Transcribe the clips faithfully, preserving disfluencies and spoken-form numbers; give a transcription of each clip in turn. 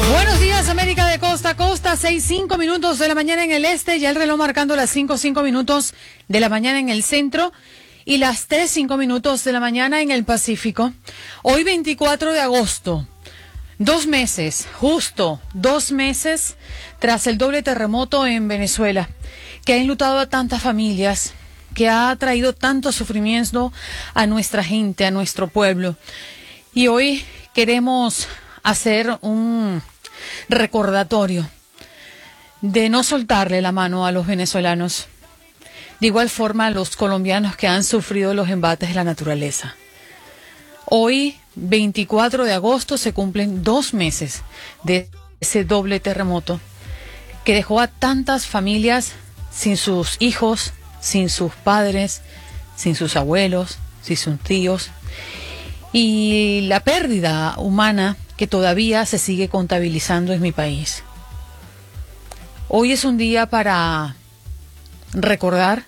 Buenos días, América de costa a costa, seis, cinco minutos de la mañana en el este, ya el reloj marcando las cinco, cinco minutos de la mañana en el centro y las tres, cinco minutos de la mañana en el Pacífico. Hoy veinticuatro de agosto, dos meses, justo dos meses tras el doble terremoto en Venezuela, que ha enlutado a tantas familias, que ha traído tanto sufrimiento a nuestra gente, a nuestro pueblo. Y hoy queremos hacer un recordatorio de no soltarle la mano a los venezolanos, de igual forma a los colombianos que han sufrido los embates de la naturaleza. Hoy, veinticuatro de agosto, se cumplen dos meses de ese doble terremoto que dejó a tantas familias sin sus hijos, sin sus padres, sin sus abuelos, sin sus tíos, y la pérdida humana que todavía se sigue contabilizando en mi país. Hoy es un día para recordar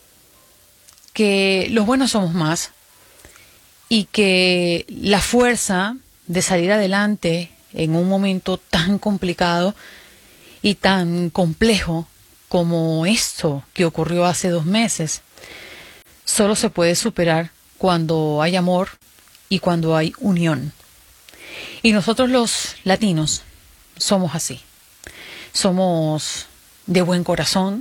que los buenos somos más y que la fuerza de salir adelante en un momento tan complicado y tan complejo como esto que ocurrió hace dos meses solo se puede superar cuando hay amor y cuando hay unión. Y nosotros los latinos somos así. Somos de buen corazón,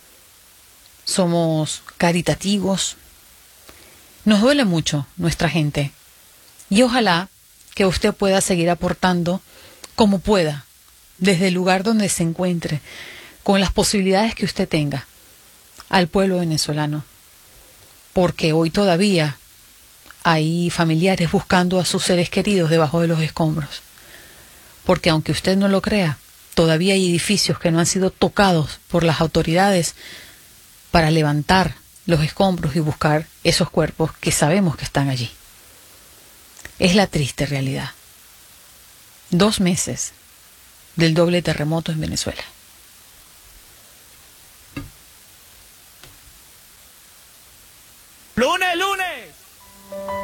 somos caritativos. Nos duele mucho nuestra gente. Y ojalá que usted pueda seguir aportando como pueda, desde el lugar donde se encuentre, con las posibilidades que usted tenga, al pueblo venezolano. Porque hoy todavía hay familiares buscando a sus seres queridos debajo de los escombros. Porque aunque usted no lo crea, todavía hay edificios que no han sido tocados por las autoridades para levantar los escombros y buscar esos cuerpos que sabemos que están allí. Es la triste realidad. Dos meses del doble terremoto en Venezuela. ¡Lunes, lunes!